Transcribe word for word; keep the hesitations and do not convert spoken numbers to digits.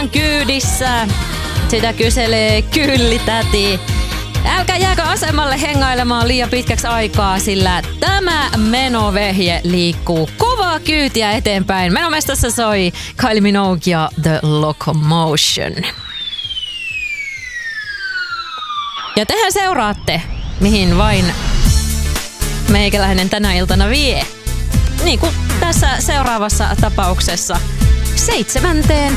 ollaan kyydissä. Sitä kyselee kyllitäti. Älkää jääkö asemalle hengailemaan liian pitkäksi aikaa, sillä tämä menovehje liikkuu kovaa kyytiä eteenpäin. Menomestassa soi Kylie Minogue ja The Locomotion. Ja tehän seuraatte, mihin vain meikäläinen tänä iltana vie. Niin kuin tässä seuraavassa tapauksessa seitsemänteen